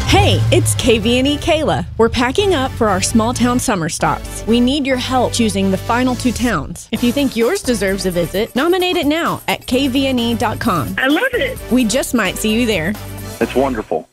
Hey, it's KVNE Kayla. We're packing up for our small town summer stops. We need your help choosing the final 2 towns. If you think yours deserves a visit, nominate it now at kvne.com. I love it. We just might see you there. It's wonderful.